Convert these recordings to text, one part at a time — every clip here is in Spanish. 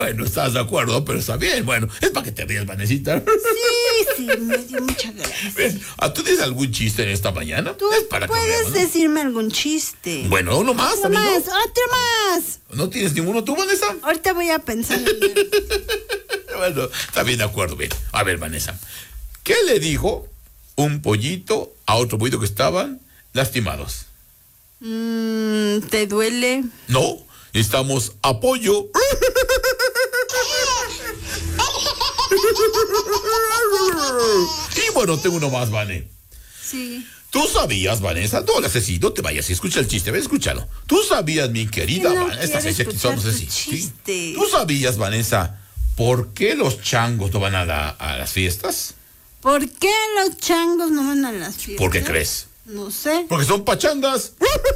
Bueno, estás de acuerdo, pero está bien. Bueno, es para que te rías, Vanesita. Sí, me dio mucha gracia. Bien, ¿tú tienes algún chiste en esta mañana? Tú Es para que puedes veamos, ¿no? decirme algún chiste. Bueno, uno más Otro también, más, ¿no? otro más. ¿No tienes ninguno tú, Vanessa? Ahorita voy a pensar en él. Bueno, está bien de acuerdo, bien. A ver, Vanessa, ¿qué le dijo un pollito a otro pollito que estaban lastimados? ¿Te duele? No, necesitamos apoyo. Y bueno, tengo uno más, Vane. Sí. ¿Tú sabías, Vanessa? No, no te vayas y escucha el chiste, ven, escúchalo. ¿Tú sabías, mi querida No Vanessa? quiero escuchar tu chiste. ¿Tú sabías, Vanessa, por qué los changos no van a las fiestas? ¿Por qué los changos no van a las fiestas? ¿Por qué crees? No sé. Porque son pachangas.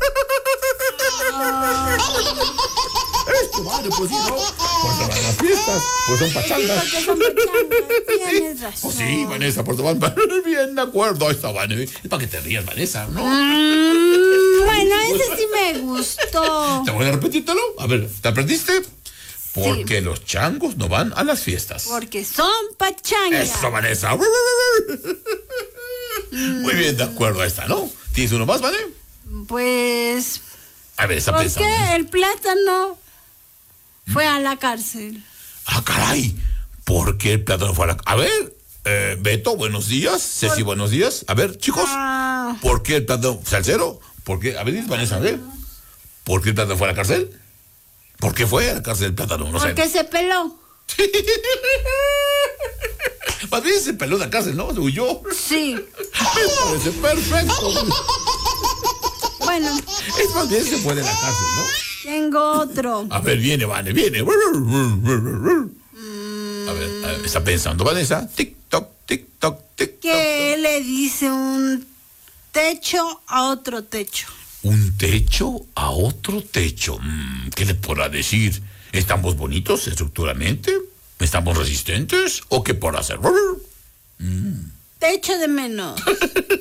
Esto vale, pues sí, ¿no? Porque van a las fiestas, pues son pachangas. Porque son pachangas, tienes razón. Pues sí, Vanessa, porque van bien de acuerdo. Ahí está, Vanessa. Es para que te rías, Vanessa, ¿no? Bueno, ese sí me gustó. ¿Te voy a repetírtelo? A ver, ¿te aprendiste? Porque los changos no van a las fiestas. Porque son pachangas. Eso, Vanessa. Muy bien, de acuerdo, ahí está, ¿no? ¿Tienes uno más, Vane? Pues... A ver, está ¿por pensando. qué el plátano fue a la cárcel? Ah, caray. ¿Por qué el plátano fue a la... A ver, Beto, buenos días. Ceci, buenos días. A ver, chicos. ¿Por qué el plátano... Salcero? ¿Por qué? A ver, Vanessa, a ver. ¿Por qué el plátano fue a la cárcel? ¿Por qué fue a la cárcel el plátano? No sé. Porque se peló. Más bien se peló de la cárcel, ¿no? Se huyó. Sí. Me parece perfecto. Bueno. Es más bien se fue de la cárcel, ¿no? Tengo otro. A ver, viene, viene. A ver, está pensando Vanessa. Tic-toc, tic-toc, tic-toc. ¿Qué le dice un techo a otro techo? Un techo a otro techo. ¿Qué le podrá decir? ¿Estamos bonitos estructuralmente? ¿Estamos resistentes? ¿O qué por hacer? Techo de menos. Pues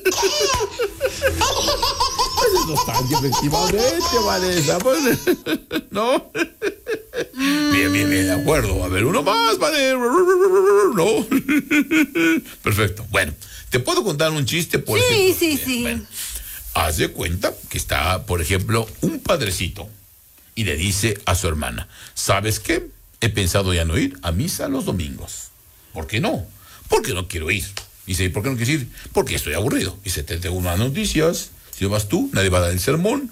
es nostalgia, efectivamente, Vanessa. Pues, ¿no? Bien, de acuerdo. A ver, uno más, vale. No. Perfecto. Bueno, ¿te puedo contar un chiste? Por ejemplo? Sí. Bueno, haz de cuenta que está, por ejemplo, un padrecito y le dice a su hermana, ¿sabes qué? He pensado ya no ir a misa los domingos. ¿Por qué no? Porque no quiero ir. Dice, ¿y por qué no quieres ir? Porque estoy aburrido. Dice, te tengo unas noticias. Si no vas tú, nadie va a dar el sermón.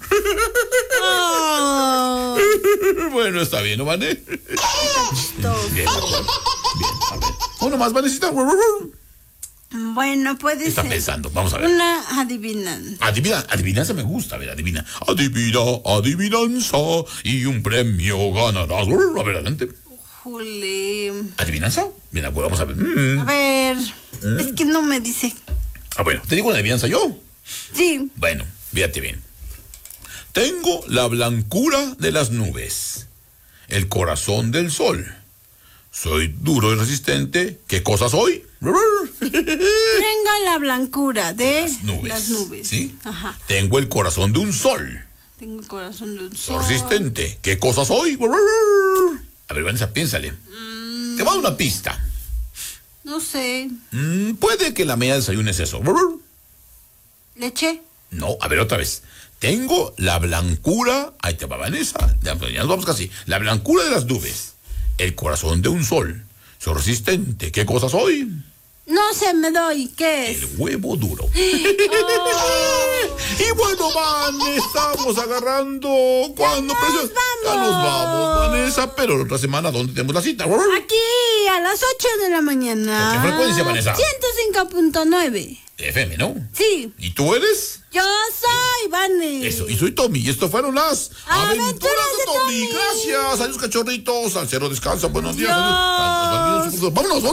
Oh. Bueno, está bien, ¿no, Vane? Bien, a ver. Uno más, Vanecita. Bueno, puede Está ser. pensando, vamos a ver. Una adivinanza. Adivinanza me gusta, a ver, adivina. Adivinanza y un premio ganarás. A ver, adelante. Jule. ¿Adivinanza? Bien, vamos a ver. A ver, es que no me dice. Bueno, ¿te digo una adivinanza yo? Sí. Bueno, fíjate bien. Tengo la blancura de las nubes, el corazón del sol. Soy duro y resistente. ¿Qué cosa soy? Tengo la blancura de las nubes. ¿Sí? Ajá. Tengo el corazón de un sol. Tengo el corazón de un sol. Resistente. ¿Qué cosa soy? A ver, Vanessa, piénsale. Te voy a dar una pista. No sé. Puede que la media desayunes eso. ¿Leche? No, a ver, otra vez. Tengo la blancura. Ahí te va, Vanessa. Ya nos vamos casi. La blancura de las nubes. El corazón de un sol. Soy resistente. ¿Qué cosa soy? No sé, me doy. ¿Qué es? El huevo duro. Y bueno, Van, estamos agarrando. ¿Cuándo? Ya nos vamos, Vanessa. Pero la otra semana, ¿dónde tenemos la cita? Aquí, a las 8 de la mañana. ¿Con qué frecuencia, Vanessa? 105.9. FM, ¿no? Sí. ¿Y tú eres? Yo soy Vane. Eso, y soy Tommy. Y esto fueron las Aventuras de Tommy. Gracias. Adiós, cachorritos. Al cero descansa. Buenos días. Adiós. Vámonos.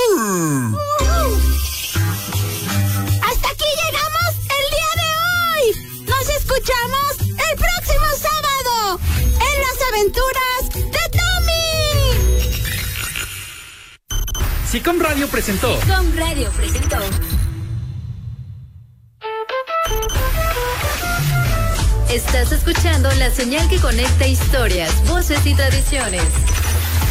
Hasta aquí llegamos el día de hoy. Nos escuchamos el próximo sábado en las aventuras de Tommy. Sicom Radio presentó. Estás escuchando la señal que conecta historias, voces y tradiciones.